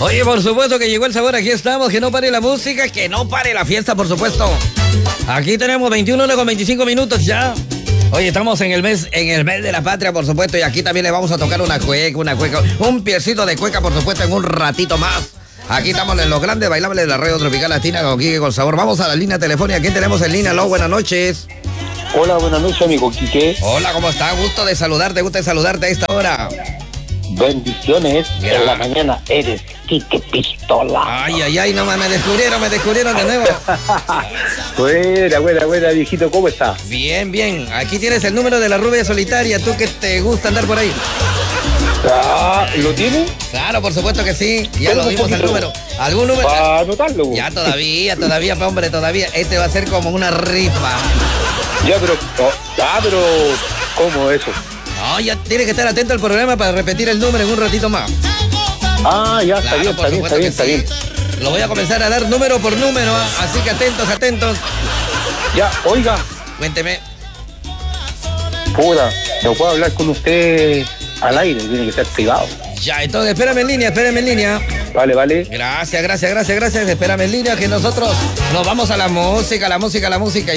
Oye, por supuesto que llegó el sabor, aquí estamos, que no pare la música, que no pare la fiesta, por supuesto. Aquí tenemos 21 horas con 25 minutos ya. Oye, estamos en el mes de la patria, por supuesto, y aquí también le vamos a tocar una cueca, un piecito de cueca, por supuesto, en un ratito más. Aquí estamos en los grandes bailables de la Radio Tropical Latina con Quique con Sabor. Vamos a la línea telefónica. ¿Quién tenemos en línea? Aló, buenas noches. Hola, buenas noches, amigo Quique. Hola, ¿cómo está? Gusto de saludarte a esta hora. Bendiciones. Mira. En la mañana eres Quique Pistola. Ay, no me descubrieron de nuevo. Buena, viejito, ¿cómo estás? Bien. Aquí tienes el número de la rubia solitaria. ¿Tú que te gusta andar por ahí? ¿Lo tienes? Claro, por supuesto que sí. Ya Pero lo vimos el poquito. número. ¿Algún número? Para anotarlo. Ya todavía, hombre, todavía. Este va a ser como una rifa. Ya, pero ¿cómo eso? No, ya tienes que estar atento al programa para repetir el número en un ratito más. Ya, Claro, por supuesto que está sí. bien. Lo voy a comenzar a dar número por número, ¿ah? Así que atentos. Ya, oiga, Cuénteme. puta, no puedo hablar con usted al aire, tiene que ser privado. Ya, entonces espérame en línea. Vale. Gracias. Espérame en línea que nosotros nos vamos a la música.